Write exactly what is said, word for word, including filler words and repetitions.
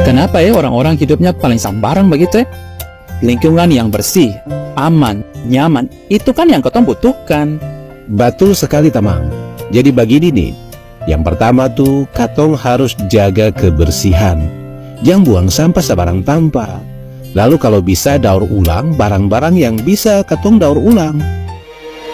Kenapa ya orang-orang hidupnya paling sambarang begitu ya? Lingkungan yang bersih, aman, nyaman, itu kan yang ketong butuhkan. Betul sekali Tamang. Jadi begini nih, yang pertama tuh katong harus jaga kebersihan. Jangan buang sampah sebarang tampa. Lalu kalau bisa daur ulang barang-barang yang bisa katong daur ulang.